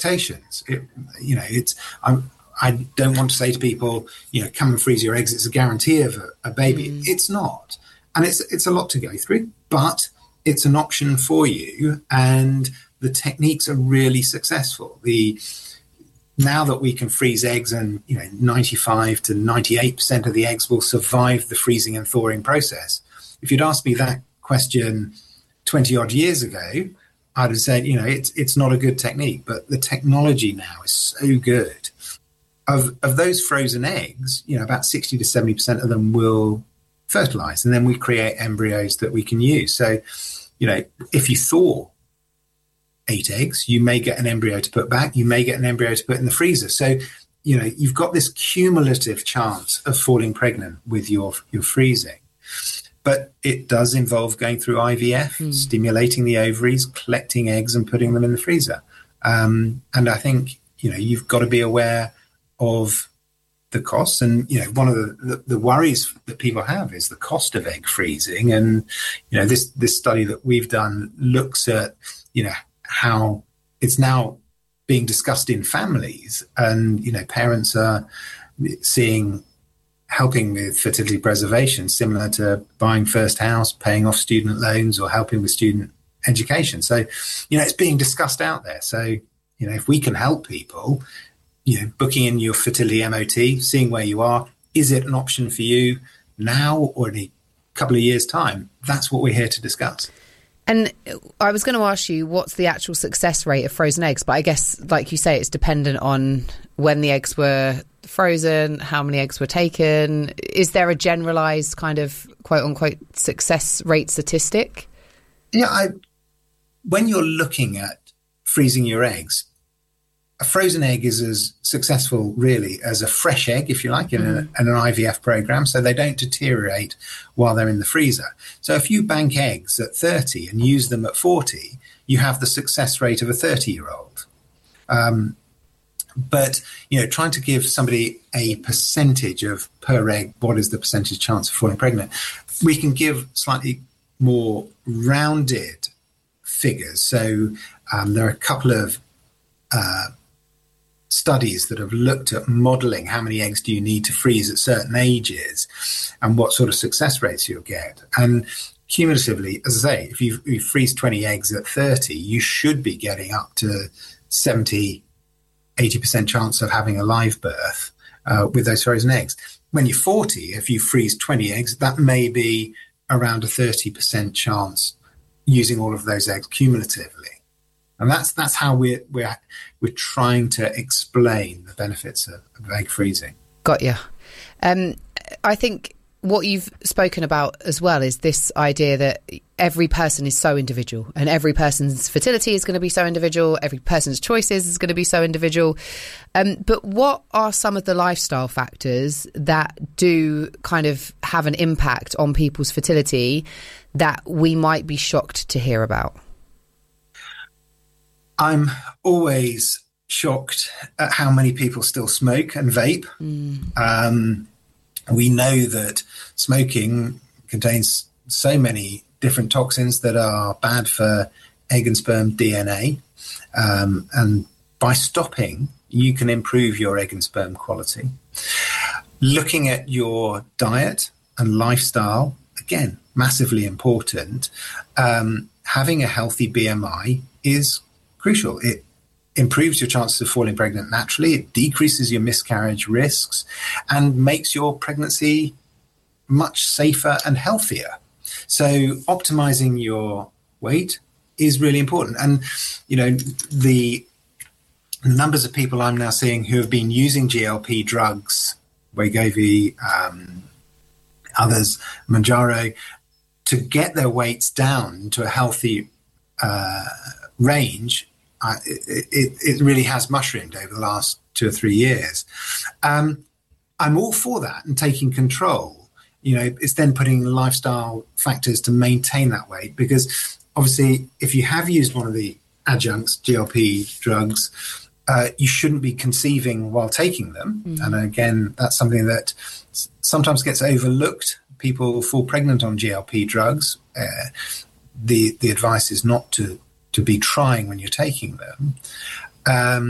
expectations. I don't want to say to people, come and freeze your eggs. It's a guarantee of a baby. It's not. And it's a lot to go through, but it's an option for you. And the techniques are really successful. Now that we can freeze eggs and, 95 to 98% of the eggs will survive the freezing and thawing process. If you'd asked me that question 20 odd years ago, I'd have said, it's not a good technique, but the technology now is so good. Of those frozen eggs, about 60 to 70% of them will fertilize, and then we create embryos that we can use. So, if you thaw 8 eggs, you may get an embryo to put back, you may get an embryo to put in the freezer. So, you've got this cumulative chance of falling pregnant with your freezing. But it does involve going through IVF, stimulating the ovaries, collecting eggs and putting them in the freezer. And I think, you've got to be aware of the costs. And, one of the worries that people have is the cost of egg freezing. And, this study that we've done looks at, how it's now being discussed in families, and, parents are helping with fertility preservation, similar to buying first house, paying off student loans, or helping with student education. So, it's being discussed out there. So, if we can help people, booking in your fertility MOT, seeing where you are, is it an option for you now or in a couple of years' time? That's what we're here to discuss. And I was going to ask you, what's the actual success rate of frozen eggs? But I guess, like you say, it's dependent on when the eggs were frozen, how many eggs were taken. Is there a generalised kind of quote-unquote success rate statistic? Yeah, when you're looking at freezing your eggs, a frozen egg is as successful, really, as a fresh egg, if you like, in an IVF program, so they don't deteriorate while they're in the freezer. So if you bank eggs at 30 and use them at 40, you have the success rate of a 30-year-old. But, trying to give somebody a percentage of per egg, what is the percentage chance of falling pregnant, we can give slightly more rounded figures. So there are a couple of studies that have looked at modelling how many eggs do you need to freeze at certain ages and what sort of success rates you'll get. And cumulatively, as I say, if you freeze 20 eggs at 30, you should be getting up to 70, 80% chance of having a live birth with those frozen eggs. When you're 40, if you freeze 20 eggs, that may be around a 30% chance using all of those eggs cumulatively. And that's how we're trying to explain the benefits of egg freezing. Got you. I think what you've spoken about as well is this idea that every person is so individual, and every person's fertility is going to be so individual, every person's choices is going to be so individual. But what are some of the lifestyle factors that do kind of have an impact on people's fertility that we might be shocked to hear about? I'm always shocked at how many people still smoke and vape. We know that smoking contains so many different toxins that are bad for egg and sperm DNA. And by stopping, you can improve your egg and sperm quality. Looking at your diet and lifestyle, again, massively important. Having a healthy BMI is crucial. It improves your chances of falling pregnant naturally. It decreases your miscarriage risks and makes your pregnancy much safer and healthier. So optimizing your weight is really important. And, the numbers of people I'm now seeing who have been using GLP drugs, Wegovy, others, Mounjaro, to get their weights down to a healthy range, it really has mushroomed over the last 2 or 3 years. I'm all for that and taking control. It's then putting lifestyle factors to maintain that weight, because obviously if you have used one of the adjuncts, GLP drugs, you shouldn't be conceiving while taking them. And again, that's something that sometimes gets overlooked. People fall pregnant on GLP drugs. The advice is not to be trying when you're taking them.